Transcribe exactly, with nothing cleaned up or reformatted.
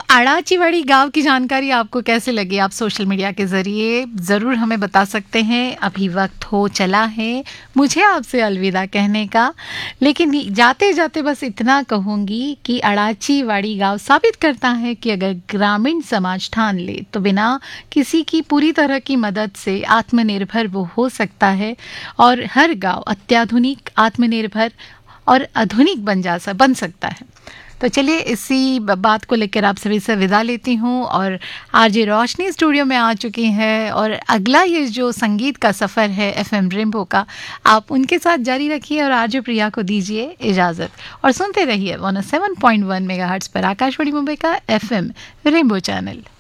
अड़ाचीवाड़ी गांव की जानकारी आपको कैसे लगी? आप सोशल मीडिया के ज़रिए ज़रूर हमें बता सकते हैं। अभी वक्त हो चला है मुझे आपसे अलविदा कहने का, लेकिन जाते जाते बस इतना कहूँगी कि अड़ाचीवाड़ी गांव साबित करता है कि अगर ग्रामीण समाज ठान ले तो बिना किसी की पूरी तरह की मदद से आत्मनिर्भर वो हो सकता है, और हर गांव अत्याधुनिक, आत्मनिर्भर और आधुनिक बन जा बन सकता है। तो चलिए इसी बात को लेकर आप सभी से विदा लेती हूँ, और आरजे रोशनी स्टूडियो में आ चुकी है, और अगला ये जो संगीत का सफ़र है एफएम रेनबो का, आप उनके साथ जारी रखिए और आरजे प्रिया को दीजिए इजाज़त, और सुनते रहिए one O seven point one megahertz पर आकाशवाणी मुंबई का एफएम रेनबो चैनल।